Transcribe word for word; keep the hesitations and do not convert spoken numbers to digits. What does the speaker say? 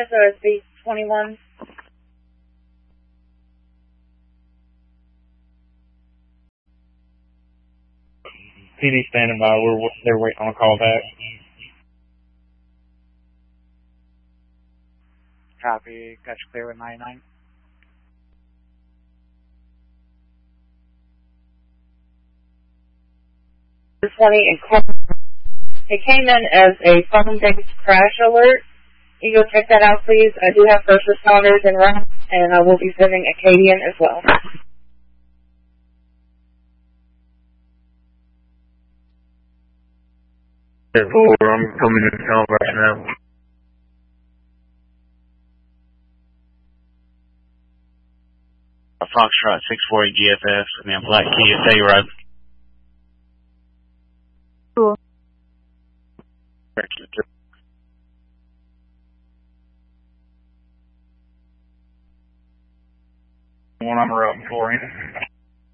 S O S B twenty-one. P D standing by. We're they're waiting on a call back. Copy. Got you clear with ninety-nine. twenty and call. It came in as a phone-based crash alert. You go check that out, please. I do have first responders in route, and I will be sending Acadian as well. four, I'm coming in town right now. Foxtrot six forty G F F, man, Black Key at Telluride. Cool. One on the route for you.